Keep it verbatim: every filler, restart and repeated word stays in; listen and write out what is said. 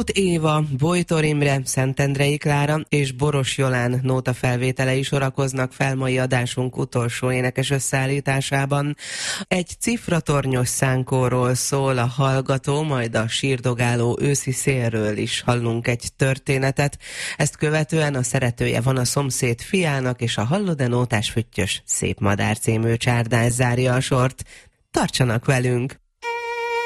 Tóth Éva, Bojtor Imre, Szentendrei Klára és Boros Jolán nóta felvételei sorakoznak fel mai adásunk utolsó énekes összeállításában. Egy cifratornyos szánkóról szól a hallgató, majd a sírdogáló őszi szélről is hallunk egy történetet. Ezt követően a Szeretője van a szomszéd fiának és a Hallod-e nótás füttyös Szép madár című csárdás zárja a sort. Tartsanak velünk!